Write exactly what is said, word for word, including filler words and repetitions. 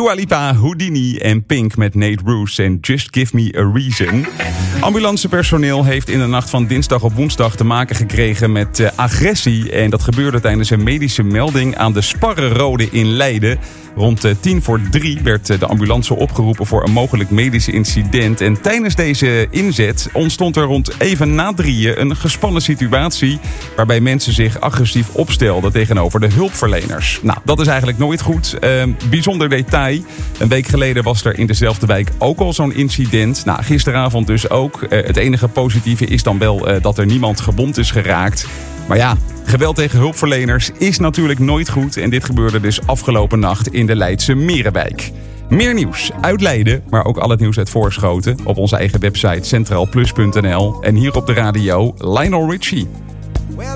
Dua Lipa, Houdini en Pink met Nate Roos en Just Give Me a Reason. Ambulancepersoneel heeft in de nacht van dinsdag op woensdag te maken gekregen met uh, agressie. En dat gebeurde tijdens een medische melding aan de Sparrenrode in Leiden. Rond uh, tien voor drie werd uh, de ambulance opgeroepen voor een mogelijk medisch incident. En tijdens deze inzet ontstond er rond even na drieën een gespannen situatie, waarbij mensen zich agressief opstelden tegenover de hulpverleners. Nou, dat is eigenlijk nooit goed. Uh, bijzonder detail. Een week geleden was er in dezelfde wijk ook al zo'n incident. Nou, gisteravond dus ook. Uh, het enige positieve is dan wel uh, dat er niemand gewond is geraakt. Maar ja, geweld tegen hulpverleners is natuurlijk nooit goed. En dit gebeurde dus afgelopen nacht in de Leidse Merenwijk. Meer nieuws uit Leiden, maar ook al het nieuws uit Voorschoten op onze eigen website centraalplus punt n l. En hier op de radio Lionel Richie.